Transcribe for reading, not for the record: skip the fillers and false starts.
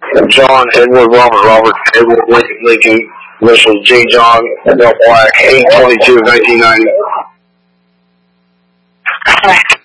John Edward Robert Edward Lincoln, initials J. John Del Black, 8/22/1990.